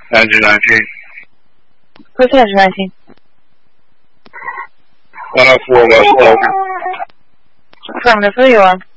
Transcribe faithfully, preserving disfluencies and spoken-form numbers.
Andrew nineteen. Who's Andrew nineteen? one oh four West Logan. Affirmative, who are you on?